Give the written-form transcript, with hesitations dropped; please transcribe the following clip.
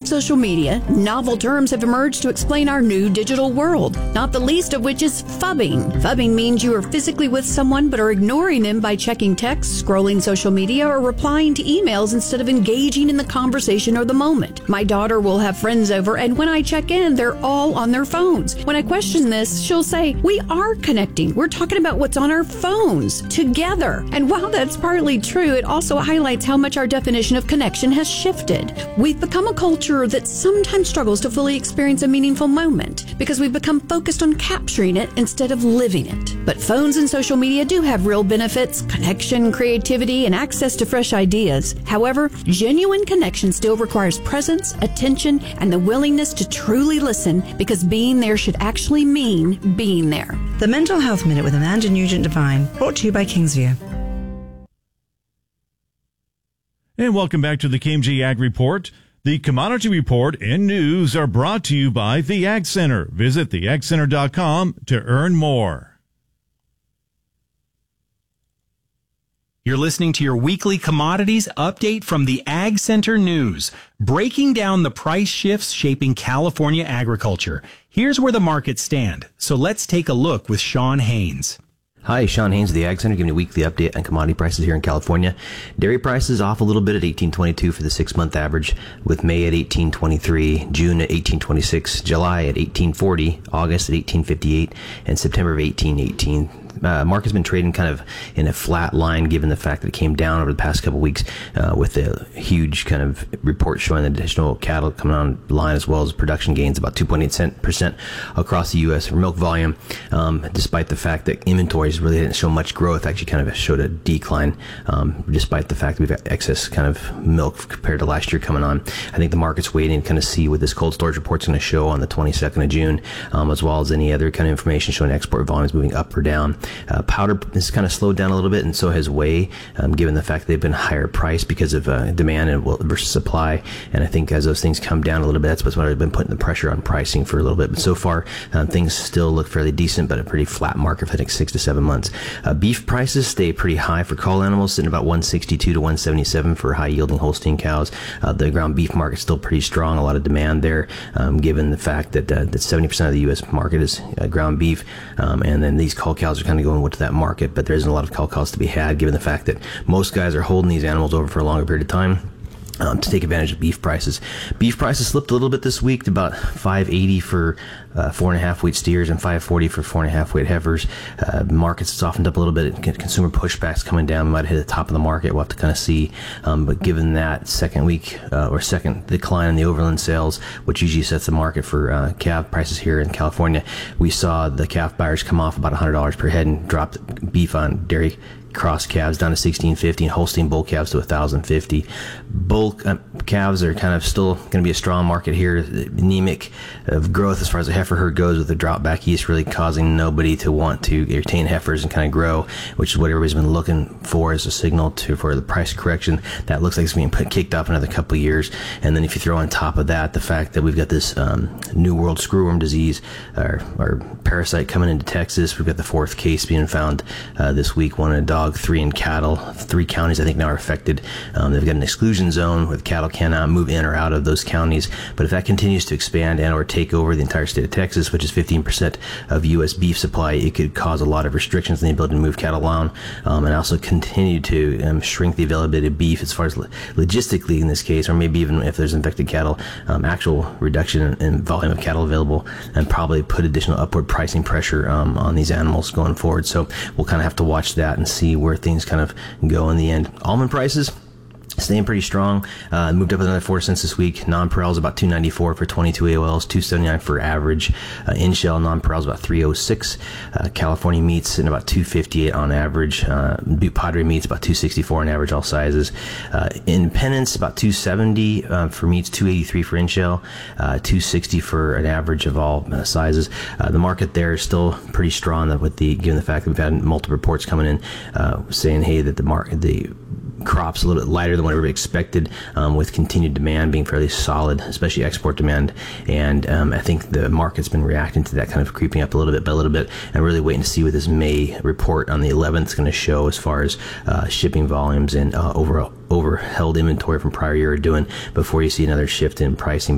social media, novel terms have emerged to explain our new digital world, not the least of which is phubbing. Phubbing means you are physically with someone but are ignoring them by checking texts, scrolling social media, or replying to emails instead of engaging in the conversation or the moment. My daughter will have friends over, and when I check in, they're all on their phones. When I question this, she'll say, "We are connecting. We're talking about what's on our phones together." And while that's partly true, it also highlights how much our definition of connection has shifted. We've become a culture that sometimes struggles to fully experience a meaningful moment because we've become focused on capturing it instead of living it. But phones and social media do have real benefits: connection, creativity, and access to fresh ideas. However, genuine connection still requires presence, attention, and the willingness to truly listen, because being there should actually mean being there. The Mental Health Minute with Amanda Nugent-Devine, brought to you by Kingsview. And welcome back to the KMG Ag Report. The Commodity Report and news are brought to you by the Ag Center. Visit theagcenter.com to earn more. You're listening to your weekly commodities update from the Ag Center News, breaking down the price shifts shaping California agriculture. Here's where the markets stand. So let's take a look with Sean Haynes. Hi, Sean Haynes of the Ag Center, giving you a weekly update on commodity prices here in California. Dairy prices off a little bit at $18.22 for the 6-month average, with May at $18.23, June at $18.26, July at $18.40, August at $18.58, and September of $18.18. Market's been trading kind of in a flat line, given the fact that it came down over the past couple of weeks with a huge kind of report showing the additional cattle coming online, as well as production gains about 2.8% across the U.S. for milk volume, despite the fact that inventories really didn't show much growth. Actually kind of showed a decline, despite the fact that we've got excess kind of milk compared to last year coming on. I think the market's waiting to kind of see what this cold storage report's going to show on the 22nd of June, as well as any other kind of information showing export volumes moving up or down. Powder has kind of slowed down a little bit, and so has whey, given the fact that they've been higher priced because of demand and versus supply. And I think as those things come down a little bit, that's what's been putting the pressure on pricing for a little bit. But so far, things still look fairly decent, but a pretty flat market for the next 6 to 7 months. Beef prices stay pretty high for cull animals, sitting about 162 to 177 for high-yielding Holstein cows. The ground beef market's still pretty strong, a lot of demand there, given the fact that 70% of the U.S. market is ground beef, and then these cull cows are kind of going with that market, but there isn't a lot of cull cows to be had, given the fact that most guys are holding these animals over for a longer period of time to take advantage of beef prices. Beef prices slipped a little bit this week to about $5.80 for 4.5 weight steers and $5.40 for 4.5 weight heifers. Markets softened up a little bit. Consumer pushbacks coming down. We might have hit the top of the market. We'll have to kind of see. But given that second decline in the overland sales, which usually sets the market for calf prices here in California, we saw the calf buyers come off about $100 per head and dropped beef on dairy cross calves down to $1,650 and Holstein bull calves to $1,050. Bull calves are kind of still going to be a strong market here. Anemic of growth as far as the heifer herd goes, with the drop back east really causing nobody to want to retain heifers and kind of grow, which is what everybody's been looking for as a signal for the price correction. That looks like it's being kicked off another couple of years. And then if you throw on top of that the fact that we've got this New World screwworm disease or parasite coming into Texas, we've got the 4th case being found this week, one in a dog, 3 in cattle. 3 counties I think now are affected. They've got an exclusion zone where the cattle cannot move in or out of those counties. But if that continues to expand and or take over the entire state of Texas, which is 15% of U.S. beef supply, it could cause a lot of restrictions in the ability to move cattle around, and also continue to shrink the availability of beef as far as logistically in this case, or maybe even if there's infected cattle, actual reduction in volume of cattle available, and probably put additional upward pricing pressure on these animals going forward. So we'll kind of have to watch that and see where things kind of go in the end. Almond prices staying pretty strong. Moved up another 4 cents this week. Non-Parels about $2.94 for 22 AOLs, $2.79 for average. In-shell non-Parels about $3.06. California meats sitting about $2.58 on average. Butte Padre meats about $2.64 on average, all sizes. Independence about $2.70 for meats, $2.83 for in-shell, $2.60 for an average of all sizes. The market there is still pretty strong, given the fact that we've had multiple reports coming in saying, hey, that the crops a little bit lighter than what everybody expected, with continued demand being fairly solid, especially export demand. And I think the market's been reacting to that, kind of creeping up a little bit by a little bit, and really waiting to see what this May report on the 11th is going to show as far as shipping volumes and overheld inventory from prior year are doing before you see another shift in pricing.